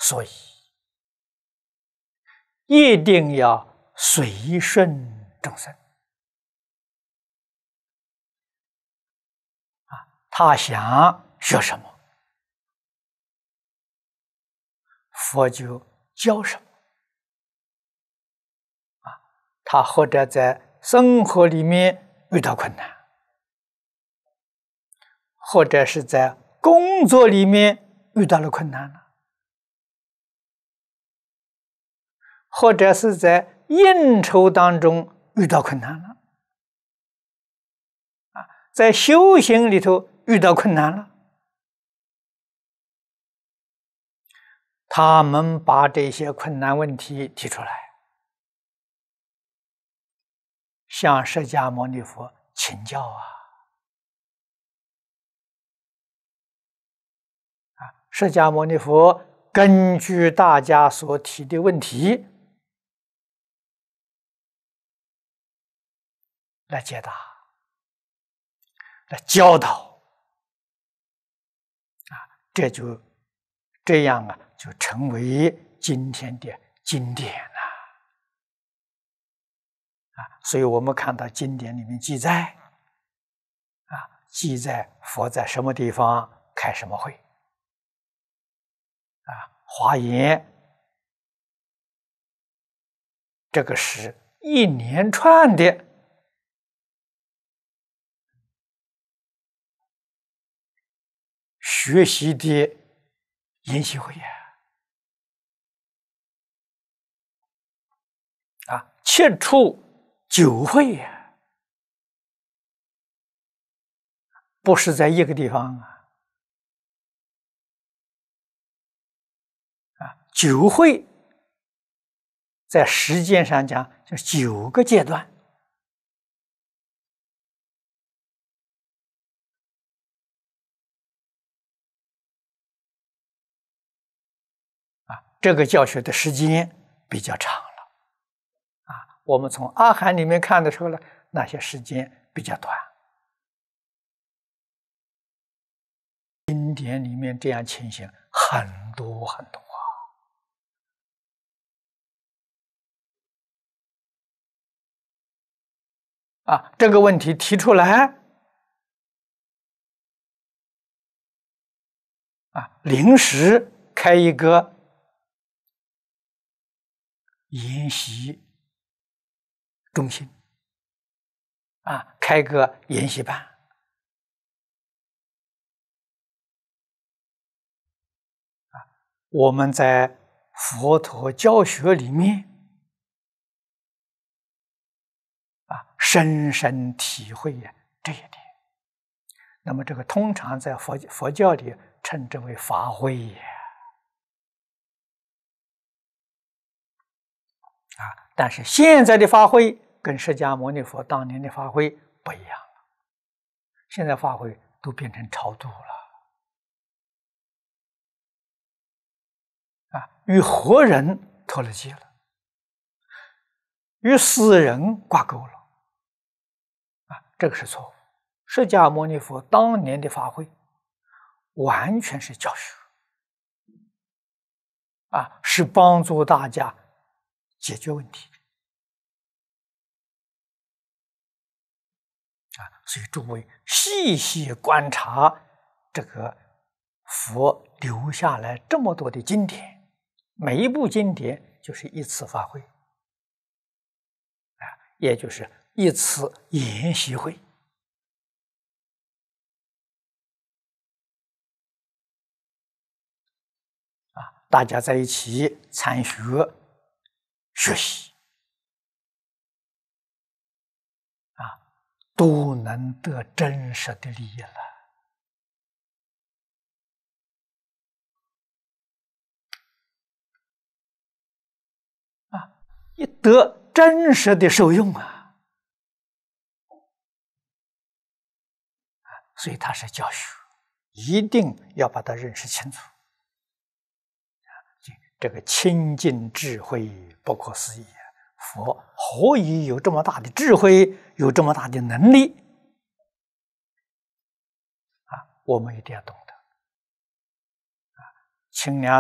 所以一定要随顺众生他想学什么，佛就教什么他或者在生活里面遇到困难，或者是在工作里面遇到了困难了，或者是在应酬当中遇到困难了，在修行里头遇到困难了，他们把这些困难问题提出来，向释迦牟尼佛请教释迦牟尼佛根据大家所提的问题来解答，来教导这样就成为今天的经典了所以我们看到经典里面记载记载佛在什么地方开什么会华严这个是一连串的学习的研习会7处9会不是在一个地方9会在时间上讲就9个阶段这个教学的时间比较长了我们从阿含里面看的时候呢，那些时间比较短。经典里面这样情形很多很多这个问题提出来临时开一个研习中心开个研习班我们在佛陀教学里面深深体会这一点。那么这个通常在佛教里称之为法会但是现在的法会跟释迦牟尼佛当年的法会不一样了，现在法会都变成超度了与活人脱了节了，与私人挂钩了这个是错误。释迦牟尼佛当年的法会完全是教学是帮助大家解决问题所以诸位细细观察这个佛留下来这么多的经典，每一部经典就是一次法会也就是一次研习会大家在一起参学学习都能得真实的利益了一得真实的受用所以它是教学，一定要把它认识清楚这个清净智慧不可思议佛何以有这么大的智慧，有这么大的能力我们一定要懂得清凉